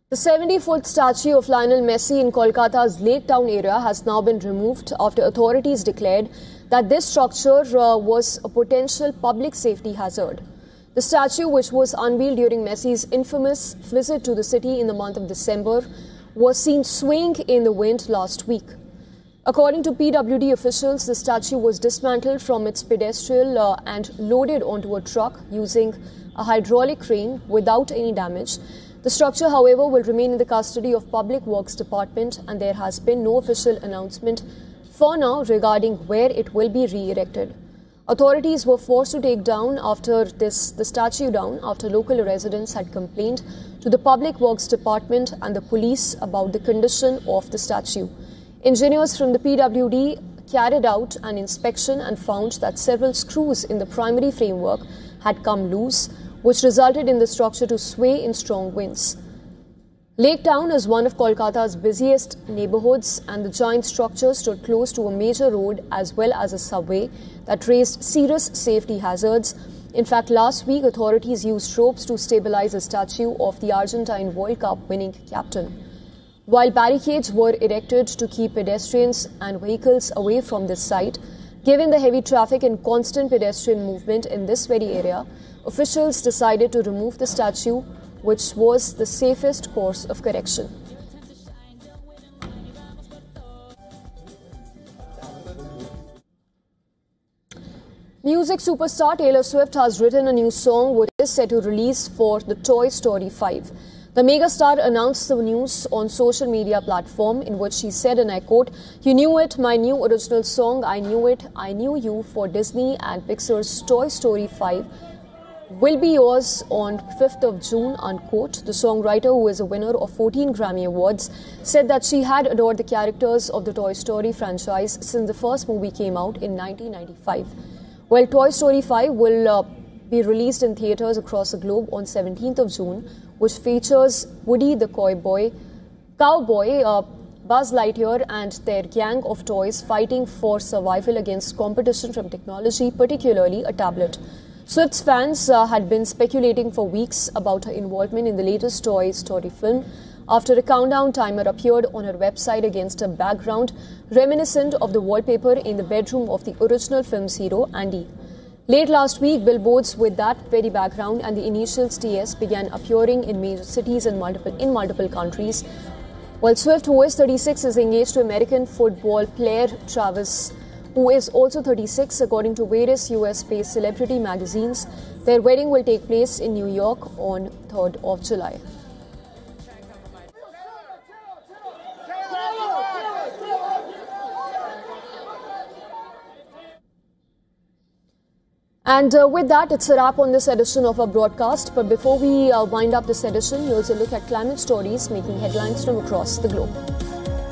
The 70-foot statue of Lionel Messi in Kolkata's Lake Town area has now been removed after authorities declared that this structure was a potential public safety hazard. The statue, which was unveiled during Messi's infamous visit to the city in the month of December, was seen swaying in the wind last week. According to PWD officials, the statue was dismantled from its pedestal and loaded onto a truck using a hydraulic crane without any damage. The structure, however, will remain in the custody of Public Works Department, and there has been no official announcement for now regarding where it will be re-erected. Authorities were forced to take down the statue down after local residents had complained to the Public Works Department and the police about the condition of the statue. Engineers from the PWD carried out an inspection and found that several screws in the primary framework had come loose, which resulted in the structure to sway in strong winds. Lake Town is one of Kolkata's busiest neighborhoods, and the giant structure stood close to a major road as well as a subway that raised serious safety hazards. In fact, last week, authorities used ropes to stabilize a statue of the Argentine World Cup winning captain. While barricades were erected to keep pedestrians and vehicles away from this site, given the heavy traffic and constant pedestrian movement in this very area, officials decided to remove the statue, which was the safest course of correction. Music superstar Taylor Swift has written a new song which is set to release for the Toy Story 5. The megastar announced the news on social media platform in which she said, and I quote, "You knew it, my new original song, I Knew It, I Knew You for Disney and Pixar's Toy Story 5 will be yours on 5th of June, unquote." The songwriter, who is a winner of 14 Grammy Awards, said that she had adored the characters of the Toy Story franchise since the first movie came out in 1995. Well, Toy Story 5 will be released in theaters across the globe on 17th of June, which features Woody the cowboy, Buzz Lightyear and their gang of toys fighting for survival against competition from technology, particularly a tablet. Swift's fans had been speculating for weeks about her involvement in the latest Toy Story film after a countdown timer appeared on her website against a background reminiscent of the wallpaper in the bedroom of the original film's hero, Andy. Late last week, billboards with that very background and the initials TS began appearing in major cities in multiple countries. While Swift, who is 36, is engaged to American football player Travis, who is also 36, according to various US-based celebrity magazines. Their wedding will take place in New York on 3rd of July. And with that, it's a wrap on this edition of our broadcast. But before we wind up this edition, here's a look at climate stories making headlines from across the globe.